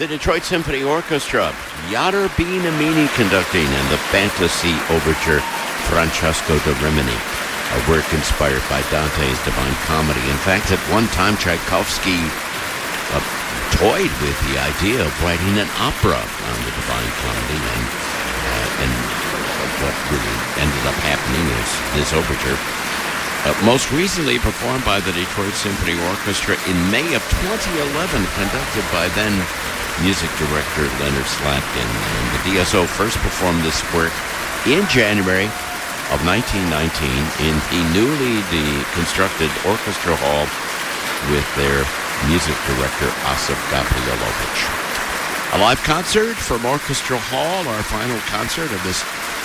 The Detroit Symphony Orchestra, Yadar Bean-Amini conducting, and the Fantasy Overture, Francesco da Rimini, a work inspired by Dante's Divine Comedy. In fact, at one time, Tchaikovsky toyed with the idea of writing an opera on the Divine Comedy, and what really ended up happening is this overture. Most recently performed by the Detroit Symphony Orchestra in May of 2011, conducted by then music director Leonard Slatkin. And the DSO first performed this work in January of 1919 in the newly constructed Orchestra Hall with their music director Asif Gabrielovich. A live concert from Orchestra Hall, our final concert of this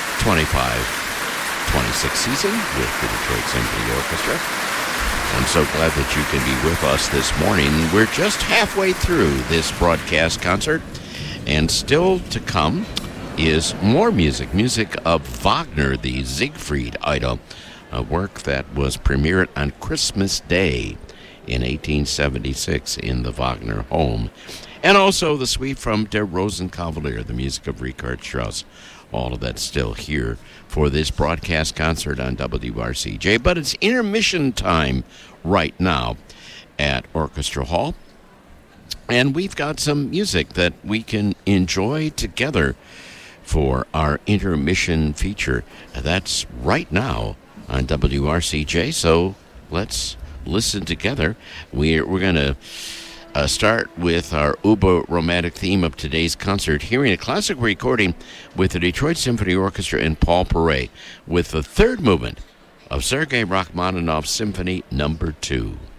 25-26 season with the Detroit Symphony Orchestra. I'm so glad that you can be with us this morning. We're just halfway through this broadcast concert, and still to come is more music of Wagner, the Siegfried Idyll, a work that was premiered on Christmas Day in 1876 in the Wagner home, and also the suite from Der Rosenkavalier, the music of Richard Strauss. All of that's still here for this broadcast concert on WRCJ. But it's intermission time right now at Orchestra Hall. And we've got some music that we can enjoy together for our intermission feature. That's right now on WRCJ. So let's listen together. We're going to start with our uber romantic theme of today's concert, hearing a classic recording with the Detroit Symphony Orchestra and Paul Paray with the third movement of Sergei Rachmaninoff's Symphony No. 2.